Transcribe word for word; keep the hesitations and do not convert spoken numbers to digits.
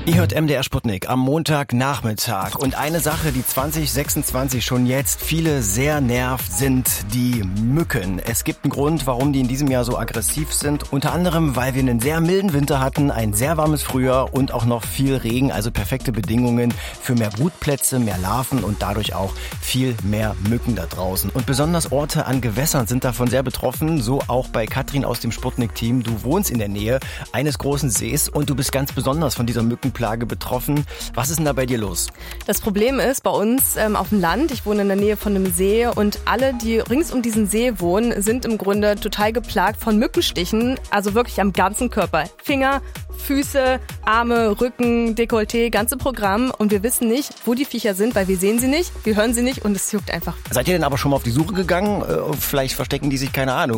Ihr hört M D R Sputnik am Montagnachmittag. Und eine Sache, die zwanzig sechsundzwanzig schon jetzt viele sehr nervt, sind die Mücken. Es gibt einen Grund, warum die in diesem Jahr so aggressiv sind. Unter anderem, weil wir einen sehr milden Winter hatten, ein sehr warmes Frühjahr und auch noch viel Regen. Also perfekte Bedingungen für mehr Brutplätze, mehr Larven und dadurch auch viel mehr Mücken da draußen. Und besonders Orte an Gewässern sind davon sehr betroffen. So auch bei Katrin aus dem Sputnik-Team. Du wohnst in der Nähe eines großen Sees und du bist ganz besonders von dieser Mückenplage betroffen. Was ist denn da bei dir los? Das Problem ist bei uns ähm, auf dem Land, ich wohne in der Nähe von einem See und alle, die rings um diesen See wohnen, sind im Grunde total geplagt von Mückenstichen, also wirklich am ganzen Körper. Finger, Füße, Arme, Rücken, Dekolleté, ganze Programm und wir wissen nicht, wo die Viecher sind, weil wir sehen sie nicht, wir hören sie nicht und es juckt einfach. Seid ihr denn aber schon mal auf die Suche gegangen? Vielleicht verstecken die sich, keine Ahnung,